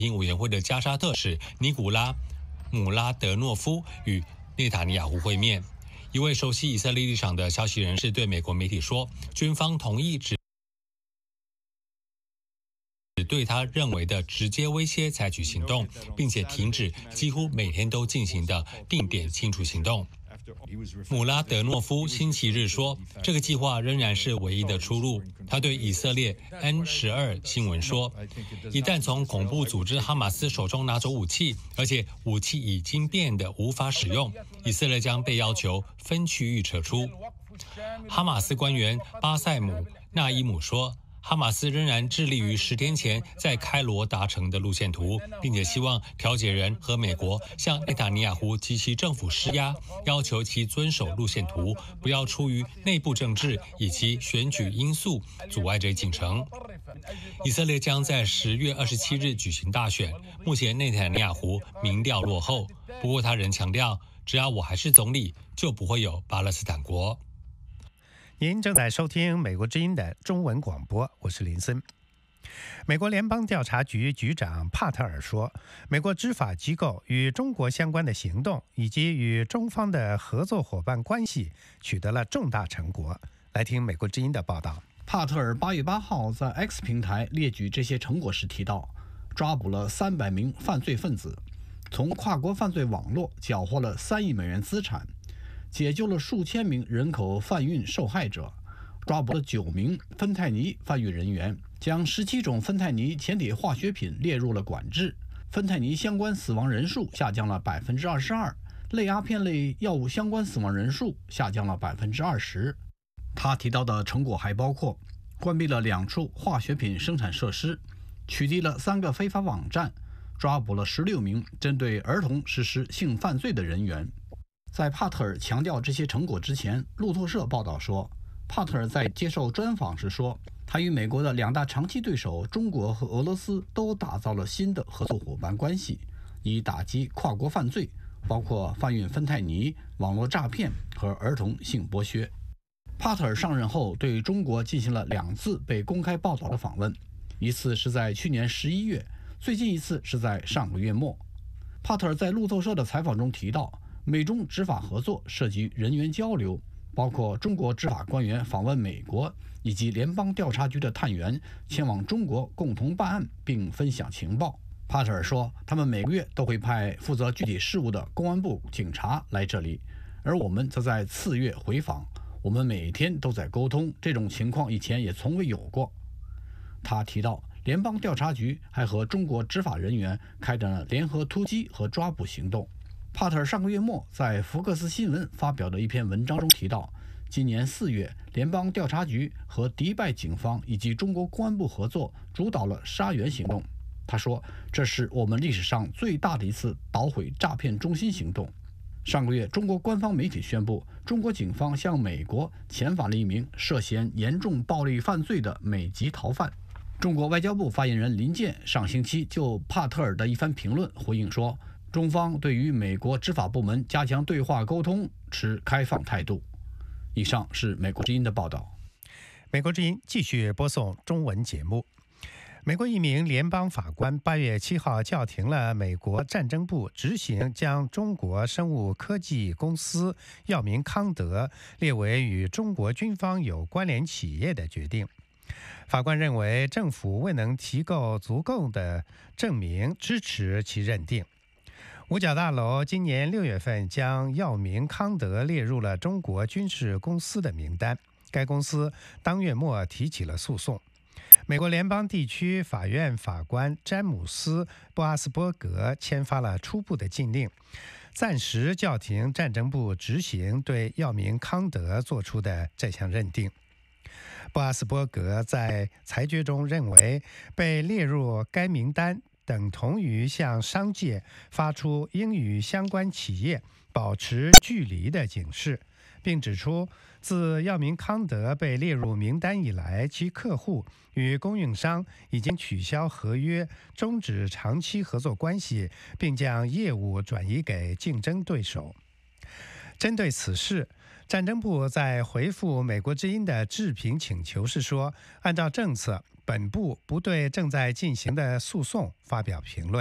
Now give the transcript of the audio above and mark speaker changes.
Speaker 1: 因委员会的加沙特使尼古拉·姆拉德诺夫与内塔尼亚胡会面。一位熟悉以色列立场的消息人士对美国媒体说，军方同意只对他认为的直接威胁采取行动，并且停止几乎每天都进行的定点清除行动。姆拉德诺夫星期日说，这个计划仍然是唯一的出路。他对以色列 N12 新闻说，一旦从恐怖组织哈马斯手中拿走武器，而且武器已经变得无法使用，以色列将被要求分区域撤出。哈马斯官员巴塞姆纳伊姆说，哈马斯仍然致力于10天前在开罗达成的路线图，并且希望调解人和美国向内塔尼亚胡及其政府施压，要求其遵守路线图，不要出于内部政治以及选举因素阻碍这进程。以色列将在10月27日举行大选，目前内塔尼亚胡民调落后，不过他仍强调，只要我还是总理，就不会有巴勒斯坦国。
Speaker 2: 您正在收听美国之音的中文广播，我是林森。美国联邦调查局局长帕特尔说，美国执法机构与中国相关的行动以及与中方的合作伙伴关系取得了重大成果。来听美国之音的报道。
Speaker 3: 帕特尔8月8号在 X 平台列举这些成果时提到，抓捕了300名犯罪分子，从跨国犯罪网络缴获了3亿美元资产，解救了数千名人口贩运受害者，抓捕了9名芬太尼贩运人员，将17种芬太尼前体化学品列入了管制，芬太尼相关死亡人数下降了22%，类鸦片类药物相关死亡人数下降了20%。他提到的成果还包括关闭了2处化学品生产设施，取缔了3个非法网站，抓捕了16名针对儿童实施性犯罪的人员。在帕特尔强调这些成果之前，路透社报道说，帕特尔在接受专访时说，他与美国的2大长期对手中国和俄罗斯都打造了新的合作伙伴关系，以打击跨国犯罪，包括贩运芬太尼、网络诈骗和儿童性剥削。帕特尔上任后对中国进行了2次被公开报道的访问，一次是在去年11月，最近一次是在上个月末。帕特尔在路透社的采访中提到，美中执法合作涉及人员交流，包括中国执法官员访问美国，以及联邦调查局的探员前往中国共同办案并分享情报。帕特尔说，他们每个月都会派负责具体事务的公安部警察来这里，而我们则在次月回访，我们每天都在沟通，这种情况以前也从未有过。他提到，联邦调查局还和中国执法人员开展了联合突击和抓捕行动。帕特尔上个月末在福克斯新闻发表的一篇文章中提到，今年4月，联邦调查局和迪拜警方以及中国公安部合作主导了沙源行动。他说，这是我们历史上最大的一次捣毁诈骗中心行动。上个月，中国官方媒体宣布，中国警方向美国遣返了一名涉嫌严重暴力犯罪的美籍逃犯。中国外交部发言人林健上星期就帕特尔的一番评论回应说，中方对于美国执法部门加强对话沟通持开放态度。以上是美国之音的报道。
Speaker 2: 美国之音继续播送中文节目。美国一名联邦法官8月7号叫停了美国战争部执行将中国生物科技公司药明康德列为与中国军方有关联企业的决定。法官认为政府未能提供足够的证明支持其认定。五角大楼今年6月份将药明康德列入了中国军事公司的名单，该公司当月末提起了诉讼。美国联邦地区法院法官詹姆斯·布阿斯伯格签发了初步的禁令，暂时叫停战争部执行对药明康德做出的这项认定。布阿斯伯格在裁决中认为，被列入该名单等同于向商界发出应与相关企业保持距离的警示，并指出，自药明康德被列入名单以来，其客户与供应商已经取消合约，终止长期合作关系，并将业务转移给竞争对手。针对此事， 战争部在回复美国之音的置评请求时说，按照政策，本部不对正在进行的诉讼发表评论。